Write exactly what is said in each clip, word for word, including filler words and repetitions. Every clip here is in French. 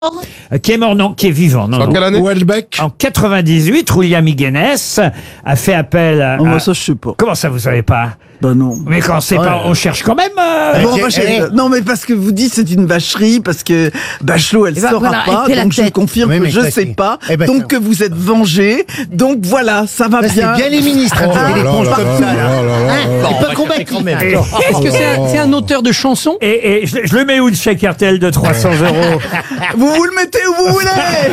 Qui est mort, non, qui est vivant. Non, En non. quelle année? Houellebecq. En quatre-vingt-dix-huit, William Higgins a fait appel à... Oh, moi, à- ça, je sais pas. Comment ça, vous savez pas? Bah non. Mais quand c'est Ouais. pas, on cherche quand même. euh, Bon, Ok, bah, j'ai- eh. non, mais parce que vous dites c'est une vacherie, parce que Bachelot, elle Eh ben, saura voilà, pas, elle fait la donc je tête. confirme Oui, que mais je ça, sais c'est- pas, Eh ben, donc ça- que vous êtes vengé, donc voilà, ça va Là, c'est bien. bien les ministres, Oh hein, là des là réponses là comme là ça, là là. là Hein, c'est pas combattu. Et, Est-ce que c'est un, c'est un auteur de chansons? et, et je, je le mets où le chèque R T L de trois cents euros? Vous vous le mettez où vous voulez.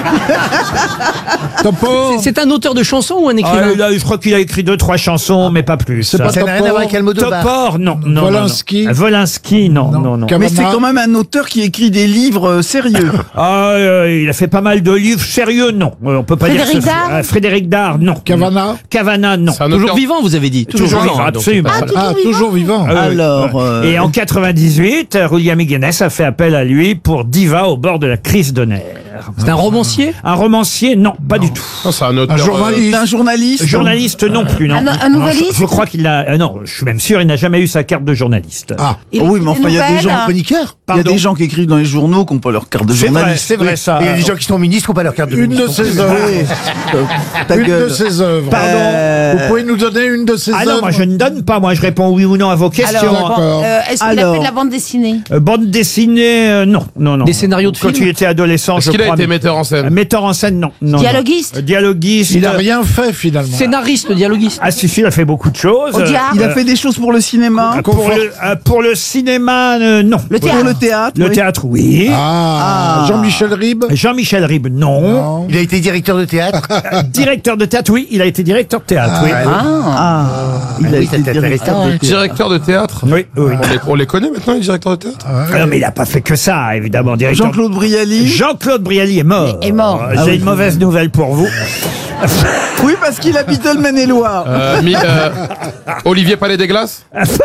Topo. C'est un auteur de chansons ou un Ah, écrivain? là, je crois qu'il a écrit deux, trois chansons, mais pas plus. C'est pas Ça n'a rien à voir avec Almodovar. Topor, non, non. Volinsky. non, non. Volinsky, non, non, non. Cavana. Mais c'est quand même un auteur qui écrit des livres euh, sérieux. Ah, euh, il a fait pas mal de livres sérieux, non. Euh, On peut pas Frédéric dire. ce- Dard euh, Frédéric Dard, non. Cavana. Cavana, non. C'est un Toujours auteur. vivant, vous avez dit. Toujours, Toujours vivant. vivant, hein, donc absolument. c'est pas- Ah, toujours vivant. Ah, oui, Alors, oui. euh, Et en quatre-vingt-dix-huit, William Higgins a fait appel à lui pour Diva au bord de la crise de nerfs. C'est un romancier? Un romancier, non, pas du tout. Non, c'est un auteur. Un journaliste. un journaliste. Journaliste non plus, non. Un- un Non, nouvelliste je, je crois qu'il a... euh, non, je suis même sûr, il n'a jamais eu sa carte de journaliste. Ah, Il Oh oui, écrit mais enfin, il y a des nouvelles. gens Chroniqueur. Il y a Pardon. des gens qui écrivent dans les journaux qui n'ont pas leur carte de C'est vrai, journaliste. c'est vrai ça. Et il y a des gens qui sont ministres qui n'ont pas leur carte de une de ministre. ses œuvres. Ta Une gueule. de ses œuvres. Pardon. Euh, Vous pouvez nous donner une de ses Ah œuvres? non, moi je ne donne pas, moi je réponds oui ou non à vos questions. Alors, D'accord. euh, est-ce qu'il a Alors. fait de la bande dessinée? Euh, bande dessinée, euh, non, non, non. Des scénarios de Quand films il était adolescent, Est-ce je qu'il a crois. été mais- metteur en Euh, scène? Metteur en scène, non. non Dialoguiste non. Euh, Dialoguiste. Il a rien fait finalement. Scénariste, dialoguiste. Ah si, si, il a fait beaucoup de choses. Audiard. Il Euh, a fait des choses pour le cinéma, euh, pour, le, euh, pour le cinéma, euh, non. Le pour théâtre. le théâtre. Le oui. théâtre, oui. Ah, Jean-Michel Ribes. Jean-Michel Ribes, non. Non. Il a été directeur de théâtre. Euh, Directeur de théâtre, oui. Il a été directeur de théâtre, oui. Ah, il a oui, été c'est directeur intéressant. de théâtre. Directeur de théâtre? Oui, oui. On les, on les connaît maintenant, les directeurs de théâtre? Ah non, mais il n'a pas fait que ça, évidemment. Directeur... Jean-Claude Brialy. Jean-Claude Brialy est mort. Est mort. Euh, J'ai Ah oui. une mauvaise nouvelle pour vous. Oui, parce qu'il habite le Maine-et-Loire. Euh, mi- euh, Olivier Palais des Glaces?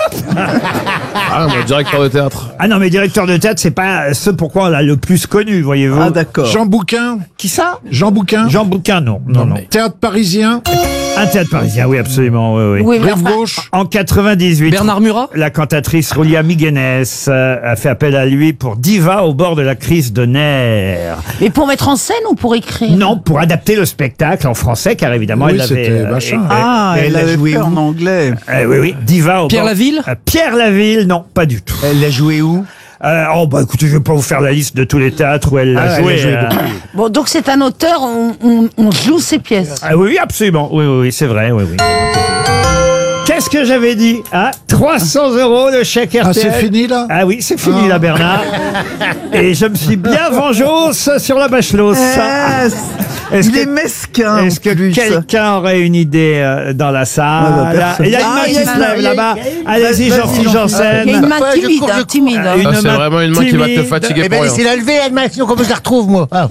Ah, moi, directeur de théâtre. Ah non, mais directeur de théâtre, c'est pas ce pourquoi on l'a le plus connu, voyez-vous. Ah, d'accord. Jean Bouquin. Qui ça? Jean Bouquin. Jean Bouquin, non. Non, non. Théâtre parisien. Un théâtre parisien, oui, absolument, oui, oui. Oui, mais Rive enfin, gauche. En quatre-vingt-dix-huit, Bernard Murat? la cantatrice William Higgins euh, a fait appel à lui pour Diva au bord de la crise de nerfs. mais pour mettre en scène ou pour écrire? Non, pour adapter le spectacle en français, car évidemment, Oui, elle l'avait... c'était machin. euh, Ah, Et elle elle a l'avait joué fait où en anglais. euh, oui, oui, Diva au Pierre bord... Laville? Euh, Pierre Laville, non, pas du tout. Elle l'a joué où? Euh, oh, bah écoutez, je vais pas vous faire la liste de tous les théâtres où elle l'a Ah, elle joué. a joué euh. beaucoup. Bon, donc c'est un auteur, on, on, on joue ses pièces. Ah oui, absolument. Oui, oui, oui, c'est vrai, oui, oui. Qu'est-ce que j'avais dit? Ah, trois cents euros de chèque R T L. Ah, c'est fini là. Ah oui, c'est fini Ah. là, Bernard. Et je me suis bien vengeance sur la Bachelos. Eh, Est-ce il que- est mesquin. Est-ce que en plus. quelqu'un aurait une idée euh, dans la salle? Ah, bah, personne. Il y a une Ah, main il y qui a se une main, lève il y a- là-bas. il y a- Allez-y, Vas-y, Jean-Philippe Jean-Philippe. Janssen. Il y a une main Ouais, je timide, cours, je hein, cours. timide. hein. Une Ah, c'est main vraiment une main qui va te timide. fatiguer Eh pour ben, rien. laissez-la lever, elle m'a sinon comment je la retrouve, moi? Ah.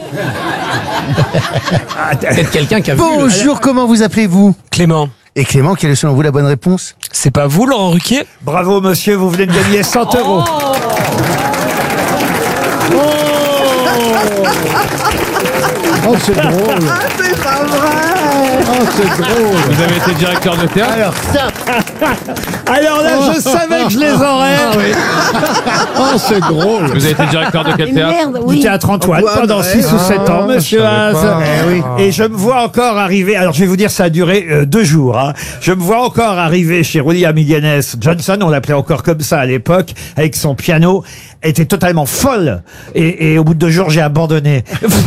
Peut-être quelqu'un qui a vu. Bonjour, comment vous appelez-vous? Clément, Et Clément, quelle est selon vous la bonne réponse? c'est pas vous, Laurent Ruquier? Bravo, monsieur, vous venez de gagner cent euros. Oh, c'est drôle. Ah, c'est pas vrai. Oh, c'est drôle. Vous avez été directeur de théâtre? Alors ça, Alors là, je savais que je les aurais. Oh, c'est drôle. Vous avez été directeur de quel Une théâtre? merde, Du oui. théâtre Antoine Antoine, pendant ouais. six ou sept ans, monsieur je savais Haas. pas. Eh oui. Et je me vois encore arriver, alors je vais vous dire, ça a duré euh, deux jours, hein. Je me vois encore arriver chez William Higgins. Johnson, on l'appelait encore comme ça à l'époque, avec son piano, elle était totalement folle. Et, et au bout de deux jours, j'ai abandonné.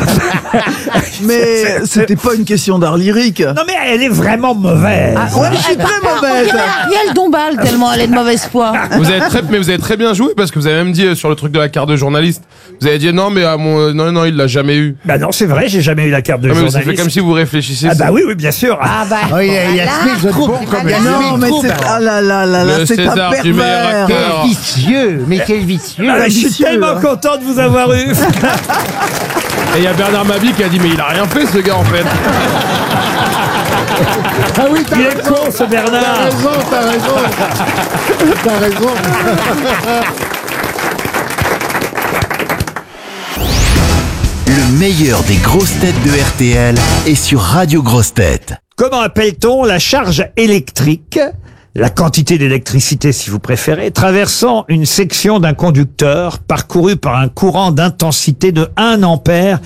Mais c'était pas une question d'art lyrique. Non mais elle est vraiment mauvaise. Ah, Ouais, je suis très On mauvaise. dirait Ariel Dombal, tellement elle est de mauvaise foi. Vous avez très, mais vous avez très bien joué parce que vous avez même dit euh, sur le truc de la carte de journaliste. Vous avez dit non, mais à mon, non, non, il l'a jamais eu. Bah non, c'est vrai, j'ai jamais eu la carte de Ah, mais vous journaliste. avez fait comme si vous réfléchissiez. Ah bah oui, oui, bien sûr. Ah bah, oh, il y a, il y a voilà. ce trouble, bon, il y a Non, ce mais trouble. c'est. Ah là là là là, Le c'est un César du meilleur pervers. acteur. Quel vicieux, mais quel vicieux. Ah, je suis vicieux, tellement hein. content de vous avoir eu. Et il y a Bernard Mabie qui a dit mais il a rien fait ce gars en fait. Ah oui, t'as Il est raison. con, ce T'as Bernard. raison, t'as raison. T'as raison. Le meilleur des grosses têtes de R T L est sur Radio Grosses Têtes. Comment appelle-t-on la charge électrique la quantité d'électricité si vous préférez, traversant une section d'un conducteur parcouru par un courant d'intensité de un ampère